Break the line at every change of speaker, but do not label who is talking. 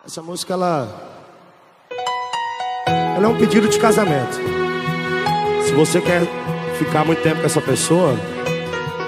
Essa música, ela é um pedido de casamento. Se você quer ficar muito tempo com essa pessoa,